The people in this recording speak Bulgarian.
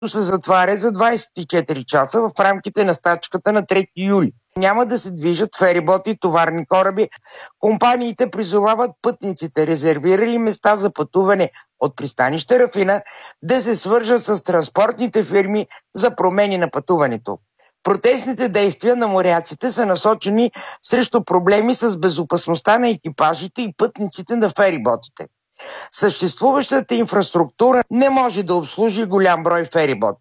се затваря за 24 часа в рамките на стачката на 3 юли. Няма да се движат фериботи и товарни кораби. Компаниите призовават пътниците, резервирали места за пътуване от пристанище Рафина, да се свържат с транспортните фирми за промени на пътуването. Протестните действия на моряците са насочени срещу проблеми с безопасността на екипажите и пътниците на фериботите. Съществуващата инфраструктура не може да обслужи голям брой фериботи.